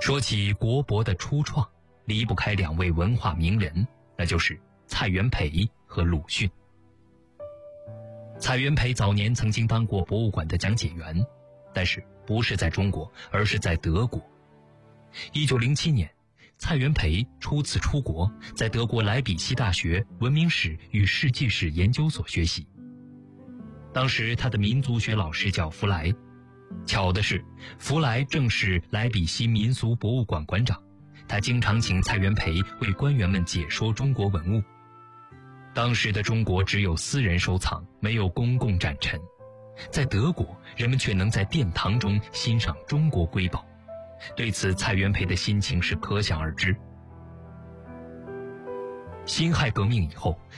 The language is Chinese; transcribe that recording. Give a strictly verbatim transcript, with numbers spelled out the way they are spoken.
说起国博的初创，离不开两位文化名人，那就是蔡元培和鲁迅。蔡元培早年曾经当过博物馆的讲解员，但是不是在中国，而是在德国。一九零七年，蔡元培初次出国，在德国莱比锡大学文明史与世纪史研究所学习。当时他的民族学老师叫弗莱，巧的是，弗莱正是莱比锡民俗博物馆馆长，他经常请蔡元培为官员们解说中国文物。当时的中国只有私人收藏，没有公共展陈，在德国，人们却能在殿堂中欣赏中国瑰宝。对此，蔡元培的心情是可想而知。辛亥革命以后，